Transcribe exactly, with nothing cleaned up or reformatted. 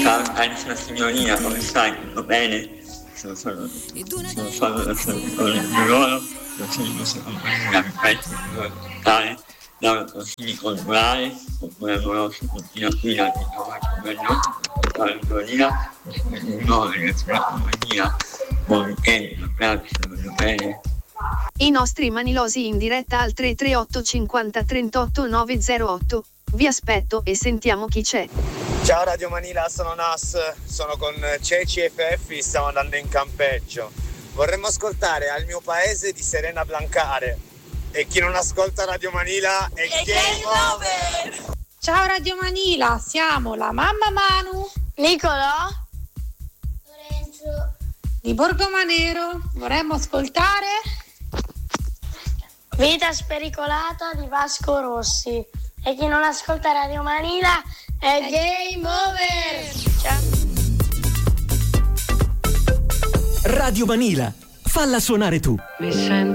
Ciao, carissima signorina, come stai? Tutto bene? Sono solo, sono solo da solo con il loro, così mi posso comprare la rifletta di loro portare, loro consigli culturali, oppure amoroso, continua qui la vita, come no, portare il Florina, di nuovo ragazzi, la compagnia, buon weekend, abbraccio, voglio bene. I nostri manilosi in diretta al tre tre otto cinquanta trentotto nove zero otto. Vi aspetto e sentiamo chi c'è. Ciao Radio Manila, sono Nas, sono con Ceci e Feffi, stiamo andando in campeggio. Vorremmo ascoltare Al mio paese di Serena Blancare. E chi non ascolta Radio Manila è game over! Ciao Radio Manila, siamo la mamma Manu, Nicolò, Lorenzo di Borgomanero. Vorremmo ascoltare Vita spericolata di Vasco Rossi. E chi non ascolta Radio Manila è game over. Ciao. Radio Manila, falla suonare tu. Mi sento